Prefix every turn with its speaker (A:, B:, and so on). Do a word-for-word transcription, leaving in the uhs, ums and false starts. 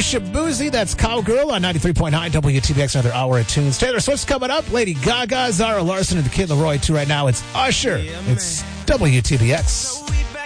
A: Shabuzi, that's Cowgirl on ninety-three point nine W T B X, another hour of tunes. Taylor Swift's coming up. Lady Gaga, Zara Larson, and the Kid Laroi, too, right now. It's Usher. It's W T B X.